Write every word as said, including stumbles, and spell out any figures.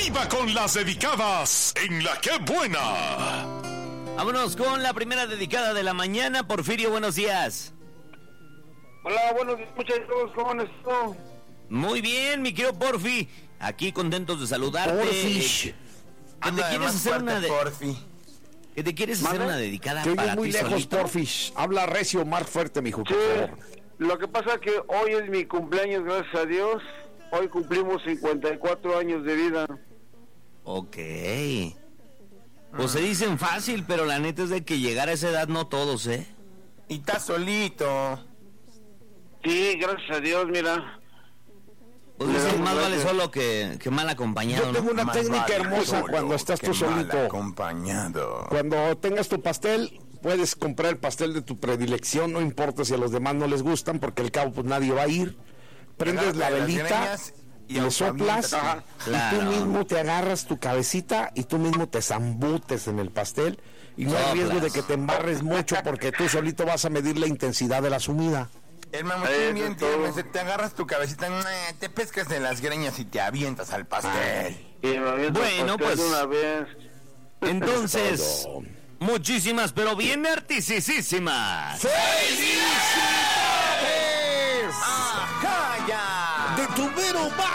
¡Viva con las dedicadas en La Qué Buena! Vámonos con la primera dedicada de la mañana. Porfirio, buenos días. Hola, buenos días, muchachos, ¿cómo han estado? Muy bien, mi querido Porfi. Aquí contentos de saludarte. Porfi. Que te quieres hacer una de... Porfi. Que te quieres hacer una dedicada Te oyes para muy ti lejos, solito. Porfi. Habla recio, más fuerte, mijo, Sí, por favor. lo que pasa es que hoy es mi cumpleaños, gracias a Dios. Hoy cumplimos cincuenta y cuatro años de vida. Ok. Pues se dicen fácil, pero la neta es de que llegar a esa edad no todos, ¿eh? Y estás solito. Sí, gracias a Dios, mira. Pues Le dicen, damos más vale gracias. solo que, que mal acompañado, Yo ¿no? tengo una Más técnica vale hermosa solo cuando estás que tú mal solito. acompañado. Cuando tengas tu pastel, puedes comprar el pastel de tu predilección, no importa si a los demás no les gustan, porque al cabo pues nadie va a ir. Prendes la Agárrate las velita greñas y y le soplas, autoaviéntate. y Claro. tú mismo te agarras tu cabecita y tú mismo te zambutes en el pastel y no hay Soplas. riesgo de que te embarres mucho porque tú solito vas a medir la intensidad de la sumida. El mamuchín Eso bien es todo. tierno, se te agarras tu cabecita, te pescas en las greñas y te avientas al pastel. Y me aviento Bueno, el pastel pues. de una vez. Entonces, Todo. muchísimas, pero bien artisísimas. ¡Felicidades! ¡Calla! De tu mero